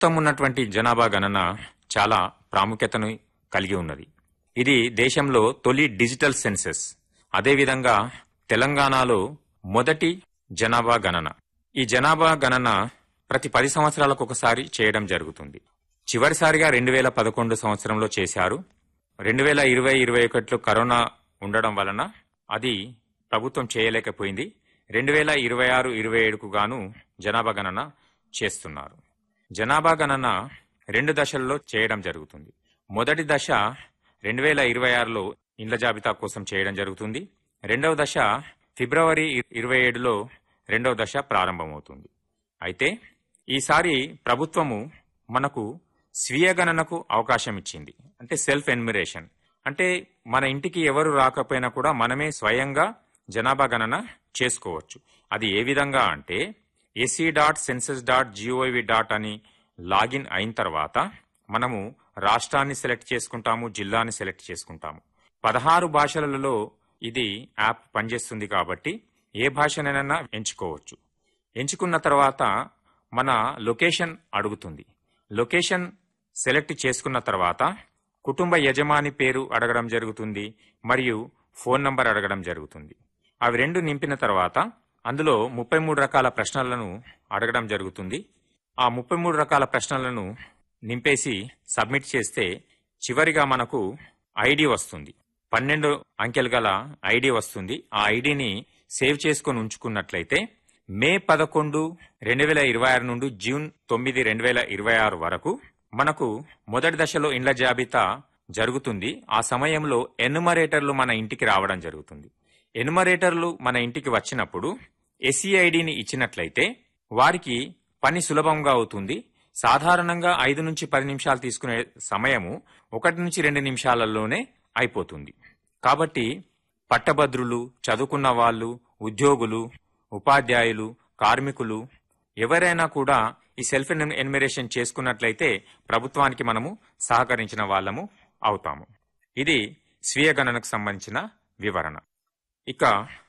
ప్రస్తుతం ఉన్నటువంటి జనాభా గణన చాలా ప్రాముఖ్యతను కలిగి ఉన్నది. ఇది దేశంలో తొలి డిజిటల్ సెన్సస్. అదేవిధంగా తెలంగాణలో మొదటి జనాభా గణన. ఈ జనాభా గణన ప్రతి 10 సంవత్సరాలకు ఒకసారి చేయడం జరుగుతుంది. చివరిసారిగా 2011 సంవత్సరంలో చేశారు. 2020-21లో కరోనా ఉండడం వలన అది ప్రభుత్వం చేయలేకపోయింది. 2026-27కు గాను జనాభా గణన చేస్తున్నారు. జనాభా గణన 2 దశల్లో చేయడం జరుగుతుంది. మొదటి దశ 2026లో ఇండ్ల జాబితా కోసం చేయడం జరుగుతుంది. రెండవ దశ ఫిబ్రవరి 27లో రెండవ దశ ప్రారంభమవుతుంది. అయితే ఈసారి ప్రభుత్వము మనకు స్వీయ గణనకు అవకాశం ఇచ్చింది. అంటే సెల్ఫ్ ఎన్యుమరేషన్. అంటే మన ఇంటికి ఎవరు రాకపోయినా కూడా మనమే స్వయంగా జనాభా గణన చేసుకోవచ్చు. అది ఏ విధంగా అంటే ac.census.gov. అని లాగిన్ అయిన తర్వాత మనము రాష్ట్రాన్ని సెలెక్ట్ చేసుకుంటాము, జిల్లాని సెలెక్ట్ చేసుకుంటాము. 16 భాషలలో ఇది యాప్ పనిచేస్తుంది కాబట్టి ఏ భాషనైనా ఎంచుకోవచ్చు. ఎంచుకున్న తర్వాత మన లొకేషన్ అడుగుతుంది. లొకేషన్ సెలెక్ట్ చేసుకున్న తర్వాత కుటుంబ యజమాని పేరు అడగడం జరుగుతుంది మరియు ఫోన్ నంబర్ అడగడం జరుగుతుంది. అవి రెండు నింపిన తర్వాత అందులో 33 రకాల ప్రశ్నలను అడగడం జరుగుతుంది. ఆ 33 రకాల ప్రశ్నలను నింపేసి సబ్మిట్ చేస్తే చివరిగా మనకు ఐడి వస్తుంది. 12 అంకెలు గల ఐడి వస్తుంది. ఆ ఐడిని సేవ్ చేసుకుని ఉంచుకున్నట్లయితే మే 11, 2026 నుండి జూన్ 9, 2026 వరకు మనకు మొదటి దశలో ఇండ్ల జాబితా జరుగుతుంది. ఆ సమయంలో ఎన్యుమరేటర్లు మన ఇంటికి రావడం జరుగుతుంది. ఎన్యుమరేటర్లు మన ఇంటికి వచ్చినప్పుడు ఎస్ఈఐడిని ఇచ్చినట్లయితే వారికి పని సులభంగా అవుతుంది. సాధారణంగా 5 నుంచి 10 నిమిషాలు తీసుకునే సమయము 1 నుంచి 2 నిమిషాలలోనే అయిపోతుంది. కాబట్టి పట్టభద్రులు, చదువుకున్న వాళ్ళు, ఉద్యోగులు, ఉపాధ్యాయులు, కార్మికులు ఎవరైనా కూడా ఈ సెల్ఫ్ ఎన్యుమరేషన్ చేసుకున్నట్లయితే ప్రభుత్వానికి మనము సహకరించిన వాళ్ళము అవుతాము. ఇది స్వీయ గణనకు సంబంధించిన వివరణ. ఇక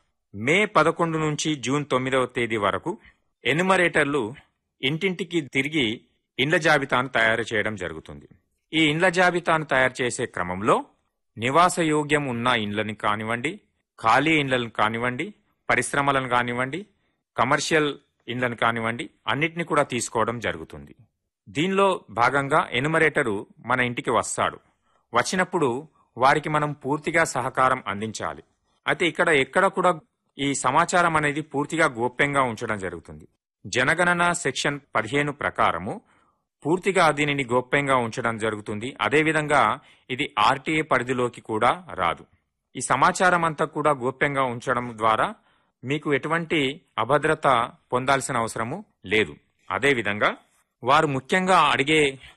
మే 11 నుంచి జూన్ 9వ తేదీ వరకు ఎన్యుమరేటర్లు ఇంటింటికి తిరిగి ఇండ్ల జాబితాను తయారు చేయడం జరుగుతుంది. ఈ ఇండ్ల జాబితాను తయారు చేసే క్రమంలో నివాసయోగ్యం ఉన్న ఇండ్లను కానివ్వండి, ఖాళీ ఇండ్లను కానివ్వండి, పరిశ్రమలను కానివ్వండి, కమర్షియల్ ఇండ్లను కానివ్వండి, అన్నిటిని కూడా తీసుకోవడం జరుగుతుంది. దీనిలో భాగంగా ఎన్యుమరేటరు మన ఇంటికి వస్తాడు. వచ్చినప్పుడు వారికి మనం పూర్తిగా సహకారం అందించాలి. అయితే ఎక్కడ కూడా ఈ సమాచారం అనేది పూర్తిగా గోప్యంగా ఉంచడం జరుగుతుంది. జనగణన సెక్షన్ 15 ప్రకారము పూర్తిగా దీనిని గోప్యంగా ఉంచడం జరుగుతుంది. అదేవిధంగా ఇది ఆర్టీఏ పరిధిలోకి కూడా రాదు. ఈ సమాచారం అంతా కూడా గోప్యంగా ఉంచడం ద్వారా మీకు ఎటువంటి అభద్రత పొందాల్సిన అవసరము లేదు. అదేవిధంగా వారు ముఖ్యంగా అడిగే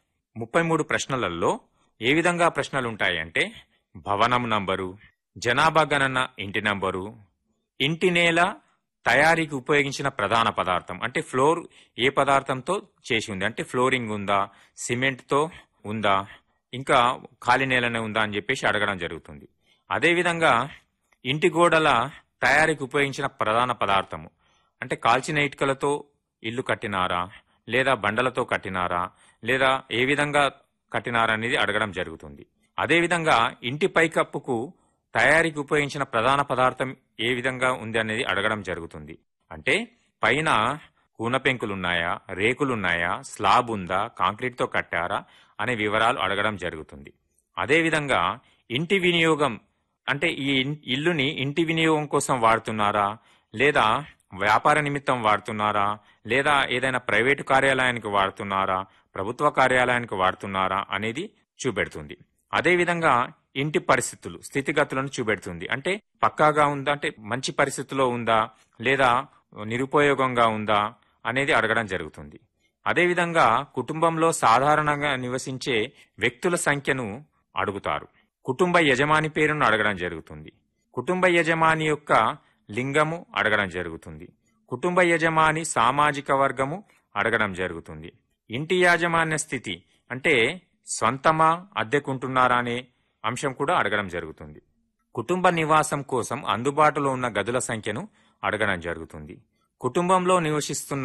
33 ప్రశ్నలలో ఏ విధంగా ప్రశ్నలు ఉంటాయంటే భవనం నంబరు, జనాభా గణన ఇంటి నంబరు, ఇంటి నేల తయారీకి ఉపయోగించిన ప్రధాన పదార్థం అంటే ఫ్లోర్ ఏ పదార్థంతో చేసి ఉంది, అంటే ఫ్లోరింగ్ ఉందా, సిమెంట్తో ఉందా, ఇంకా ఖాళీ నేలనే ఉందా అని చెప్పేసి అడగడం జరుగుతుంది. అదేవిధంగా ఇంటి గోడల తయారీకి ఉపయోగించిన ప్రధాన పదార్థము అంటే కాల్చిన ఇటుకలతో ఇల్లు కట్టినారా, లేదా బండలతో కట్టినారా, లేదా ఏ విధంగా కట్టినారా అనేది అడగడం జరుగుతుంది. అదేవిధంగా ఇంటి పైకప్పుకు తయారీకి ఉపయోగించిన ప్రధాన పదార్థం ఏ విధంగా ఉంది అనేది అడగడం జరుగుతుంది. అంటే పైన కూన పెంకులున్నాయా, రేకులున్నాయా, స్లాబ్ ఉందా, కాంక్రీట్తో కట్టారా అనే వివరాలు అడగడం జరుగుతుంది. అదేవిధంగా ఇంటి వినియోగం అంటే ఈ ఇల్లుని ఇంటి వినియోగం కోసం వాడుతున్నారా, లేదా వ్యాపార నిమిత్తం వాడుతున్నారా, లేదా ఏదైనా ప్రైవేటు కార్యాలయానికి వాడుతున్నారా, ప్రభుత్వ కార్యాలయానికి వాడుతున్నారా అనేది చూపెడుతుంది. అదేవిధంగా ఇంటి పరిస్థితులు, స్థితిగతులను చూపెడుతుంది. అంటే పక్కాగా ఉందా, అంటే మంచి పరిస్థితిలో ఉందా, లేదా నిరుపయోగంగా ఉందా అనేది అడగడం జరుగుతుంది. అదేవిధంగా కుటుంబంలో సాధారణంగా నివసించే వ్యక్తుల సంఖ్యను అడుగుతారు. కుటుంబ యజమాని పేరును అడగడం జరుగుతుంది. కుటుంబ యజమాని యొక్క లింగము అడగడం జరుగుతుంది. కుటుంబ యజమాని సామాజిక వర్గము అడగడం జరుగుతుంది. ఇంటి యాజమాన్య స్థితి అంటే స్వంతమా, అద్దెకుంటున్నారా అనే అంశం కూడా అడగడం జరుగుతుంది. కుటుంబ నివాసం కోసం అందుబాటులో ఉన్న గదుల సంఖ్యను అడగడం జరుగుతుంది. కుటుంబంలో నివసిస్తున్న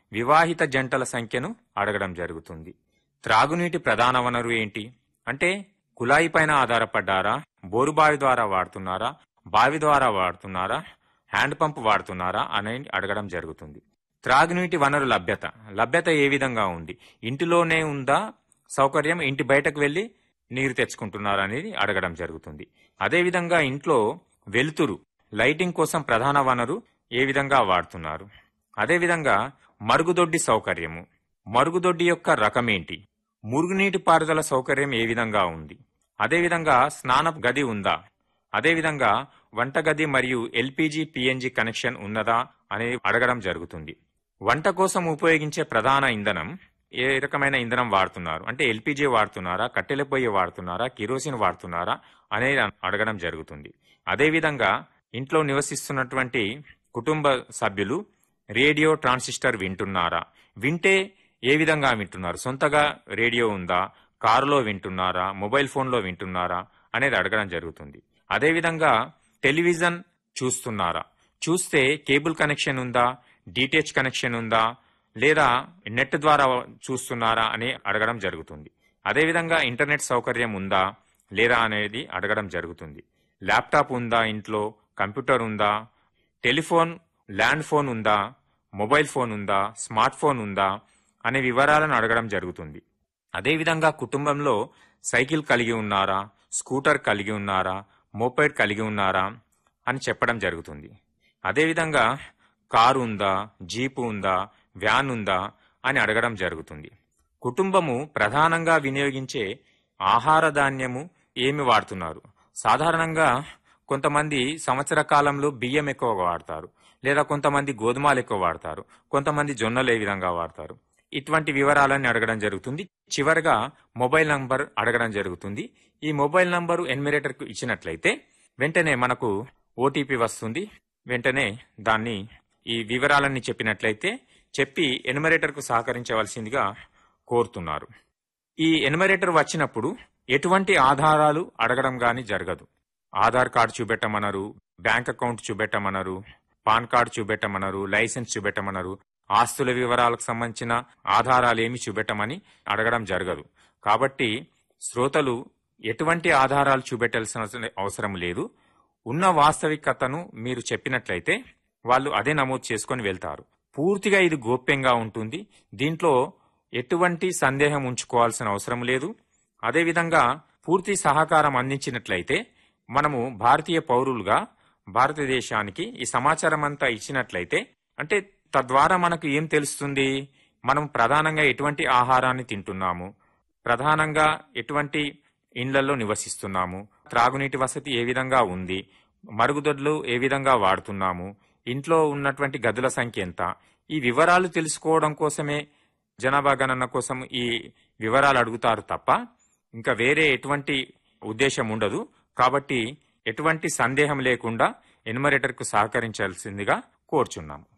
వివాహిత జంటల సంఖ్యను అడగడం జరుగుతుంది. త్రాగునీటి ప్రధాన వనరు ఏంటి అంటే కుళాయి పైన ఆధారపడ్డారా, బోరుబావి ద్వారా వాడుతున్నారా, బావి ద్వారా వాడుతున్నారా, హ్యాండ్ పంప్ వాడుతున్నారా అనేది అడగడం జరుగుతుంది. త్రాగునీటి వనరు లభ్యత ఏ విధంగా ఉంది, ఇంటిలోనే ఉందా సౌకర్యం, ఇంటి బయటకు వెళ్లి నీరు తెచ్చుకుంటున్నారా అనేది అడగడం జరుగుతుంది. అదేవిధంగా ఇంట్లో వెలుతురు లైటింగ్ కోసం ప్రధాన వనరు ఏ విధంగా వాడుతున్నారు. అదేవిధంగా మరుగుదొడ్డి సౌకర్యము, మరుగుదొడ్డి యొక్క రకమేంటి, మురుగునీటి పారుదల సౌకర్యం ఏ విధంగా ఉంది, అదేవిధంగా స్నాన గది ఉందా, అదేవిధంగా వంటగది మరియు ఎల్పిజి పిఎన్జి కనెక్షన్ ఉన్నదా అనేది అడగడం జరుగుతుంది. వంట కోసం ఉపయోగించే ప్రధాన ఇంధనం ఏ రకమైన ఇంధనం వాడుతున్నారు అంటే ఎల్పిజి వాడుతున్నారా, కట్టెల పొయ్యి వాడుతున్నారా, కిరోసిన్ వాడుతున్నారా అనేది అడగడం జరుగుతుంది. అదేవిధంగా ఇంట్లో నివసిస్తున్నటువంటి కుటుంబ సభ్యులు రేడియో ట్రాన్సిస్టర్ వింటున్నారా, వింటే ఏ విధంగా వింటున్నారు, సొంతగా రేడియో ఉందా, కారులో వింటున్నారా, మొబైల్ ఫోన్లో వింటున్నారా అనేది అడగడం జరుగుతుంది. అదేవిధంగా టెలివిజన్ చూస్తున్నారా, చూస్తే కేబుల్ కనెక్షన్ ఉందా, డిటిహెచ్ కనెక్షన్ ఉందా, లేదా నెట్ ద్వారా చూస్తున్నారా అని అడగడం జరుగుతుంది. అదేవిధంగా ఇంటర్నెట్ సౌకర్యం ఉందా లేదా అనేది అడగడం జరుగుతుంది. ల్యాప్టాప్ ఉందా, ఇంట్లో కంప్యూటర్ ఉందా, టెలిఫోన్ ల్యాండ్ ఫోన్ ఉందా, మొబైల్ ఫోన్ ఉందా, స్మార్ట్ ఫోన్ ఉందా అనే వివరాలను అడగడం జరుగుతుంది. అదేవిధంగా కుటుంబంలో సైకిల్ కలిగి ఉన్నారా, స్కూటర్ కలిగి ఉన్నారా, మోపెడ్ కలిగి ఉన్నారా అని చెప్పడం జరుగుతుంది. అదేవిధంగా కారు ఉందా, జీపు ఉందా, వ్యాన్ ఉందా అని అడగడం జరుగుతుంది. కుటుంబము ప్రధానంగా వినియోగించే ఆహార ధాన్యము ఏమి వాడుతున్నారు. సాధారణంగా కొంతమంది సంవత్సర కాలంలో బియ్యం ఎక్కువ వాడతారు, లేదా కొంతమంది గోధుమలు ఎక్కువ వాడతారు, కొంతమంది జొన్నలు ఏ విధంగా వాడతారు. ఇటువంటి వివరాలన్నీ అడగడం జరుగుతుంది. చివరగా మొబైల్ నంబర్ అడగడం జరుగుతుంది. ఈ మొబైల్ నంబరు ఎన్యుమరేటర్కు ఇచ్చినట్లయితే వెంటనే మనకు ఓటీపీ వస్తుంది. వెంటనే దాన్ని ఈ వివరాలన్నీ చెప్పినట్లయితే చెప్పి ఎన్యుమరేటర్కు సహకరించవలసిందిగా కోరుతున్నారు. ఈ ఎన్యుమరేటర్ వచ్చినప్పుడు ఎటువంటి ఆధారాలు అడగడం గాని జరగదు. Aadhaar card చూపెట్టమనరు, bank account చూపెట్టమనరు, pan card చూపెట్టమనరు, licence చూపెట్టమనరు, ఆస్తుల వివరాలకు సంబంధించిన ఆధారాలు ఏమి చూపెట్టమని అడగడం జరగదు. కాబట్టి శ్రోతలు ఎటువంటి ఆధారాలు చూపెట్టాల్సిన అవసరం లేదు. ఉన్న వాస్తవికతను మీరు చెప్పినట్లయితే వాళ్ళు అదే నమోదు చేసుకొని వెళ్తారు. పూర్తిగా ఇది గోప్యంగా ఉంటుంది. దీంట్లో ఎటువంటి సందేహం ఉంచుకోవాల్సిన అవసరం లేదు. అదేవిధంగా పూర్తి సహకారం అందించినట్లయితే మనము భారతీయ పౌరులుగా భారతదేశానికి ఈ సమాచారం అంతా ఇచ్చినట్లయితే అంటే తద్వారా మనకు ఏం తెలుస్తుంది, మనం ప్రధానంగా ఎటువంటి ఆహారాన్ని తింటున్నాము, ప్రధానంగా ఎటువంటి ఇండ్లలో నివసిస్తున్నాము, త్రాగునీటి వసతి ఏ విధంగా ఉంది, మరుగుదొడ్లు ఏ విధంగా వాడుతున్నాము, ఇంట్లో ఉన్నటువంటి గదుల సంఖ్య ఎంత, ఈ వివరాలు తెలుసుకోవడం కోసమే జనాభా గణన కోసం ఈ వివరాలు అడుగుతారు తప్ప ఇంకా వేరే ఎటువంటి ఉద్దేశం ఉండదు. కాబట్టి ఎటువంటి సందేహం లేకుండా ఎన్యుమరేటర్కు సహకరించాల్సిందిగా కోరుచున్నాము.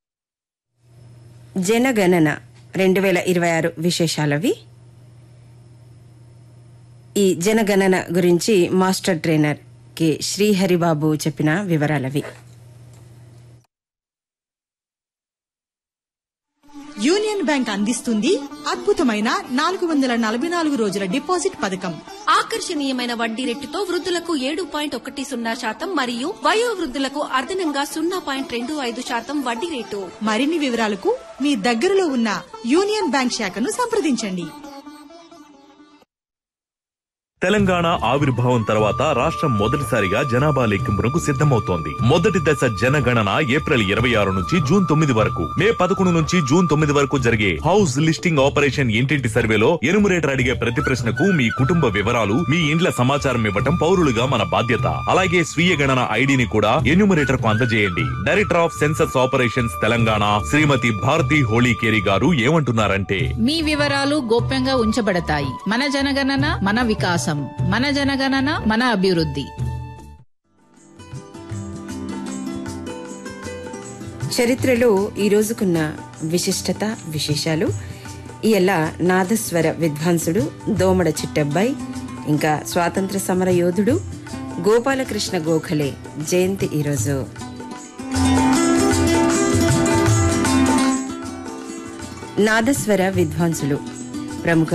జనగణన 2026 విశేషాలవి. ఈ జనగణన గురించి మాస్టర్ ట్రైనర్ కె శ్రీహరిబాబు చెప్పిన వివరాలవి. యూనియన్ బ్యాంక్ అందిస్తుంది అద్భుతమైన 444 రోజుల డిపాజిట్ పథకం. ఆకర్షణీయమైన వడ్డీ రేటుతో వృద్ధులకు 7.10% మరియు వయో వృద్ధులకు అదనంగా 0.25% వడ్డీ రేటు. మరిన్ని వివరాలకు మీ దగ్గరలో ఉన్న యూనియన్ బ్యాంక్ శాఖను సంప్రదించండి. తెలంగాణ ఆవిర్భావం తర్వాత రాష్ట్రం మొదటిసారిగా జనాభా లెక్కింపునకు సిద్ధమవుతోంది. మొదటి దశ జనగణన ఏప్రిల్ 26 నుంచి జూన్ 9 వరకు, మే 11 నుంచి జూన్ 9 వరకు జరిగే హౌస్ లిస్టింగ్ ఆపరేషన్ ఇంటింటి సర్వేలో ఎన్యుమరేటర్ అడిగే ప్రతి ప్రశ్నకు మీ కుటుంబ వివరాలు, మీ ఇండ్ల సమాచారం ఇవ్వటం పౌరులుగా మన బాధ్యత. అలాగే స్వీయ గణన ఐడిని కూడా ఎన్యుమరేటర్ కు అందజేయండి. Director of census operations Telangana శ్రీమతి భారతి హోళీకేరి గారు ఏమంటున్నారంటే, మీ వివరాలు గోప్యంగా ఉంచబడతాయి. మన జనగణన మన వికాసం, మన జనగణన మన అభివృద్ధి. చరిత్రలో ఈ రోజుకున్న విశిష్టత విశేషాలు. ఇయల్ల నాదస్వర విద్వాంసుడు దోమడ చిట్టబ్బాయి, ఇంకా స్వాతంత్ర సమర యోధుడు గోపాలకృష్ణ గోఖలే జయంతి ఈరోజు. నాదస్వర విద్వాంసులు, ప్రముఖ